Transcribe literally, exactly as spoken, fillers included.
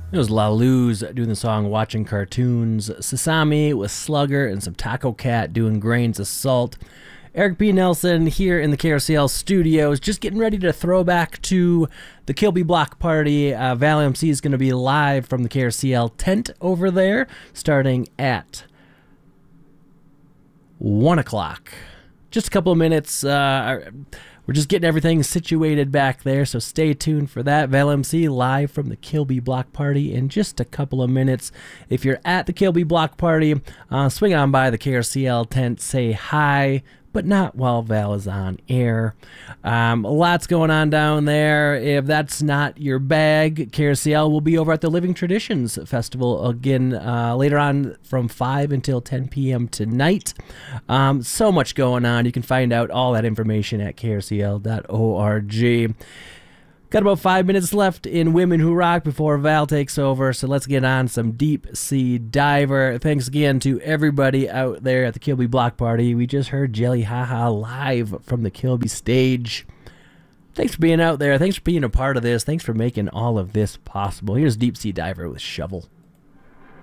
It was La Luz doing the song Watching Cartoons, Sasami with Slugger, and some Taco Cat doing Grains of Salt. Eric B. Nelson here in the K R C L studios, just getting ready to throw back to the Kilby Block Party. Uh, Val M C is going to be live from the K R C L tent over there, starting at one o'clock. Just a couple of minutes. Uh, we're just getting everything situated back there, so stay tuned for that. Val M C live from the Kilby Block Party in just a couple of minutes. If you're at the Kilby Block Party, uh, swing on by the K R C L tent, say hi, but not while Val is on air. Um, lots going on down there. If that's not your bag, K R C L will be over at the Living Traditions Festival again uh, later on from five until ten p.m. tonight. Um, so much going on. You can find out all that information at k r c l dot org. Got about five minutes left in Women Who Rock before Val takes over, so let's get on some Deep Sea Diver. Thanks again to everybody out there at the Kilby Block Party. We just heard Jelly Haha live from the Kilby stage. Thanks for being out there. Thanks for being a part of this. Thanks for making all of this possible. Here's Deep Sea Diver with Shovel.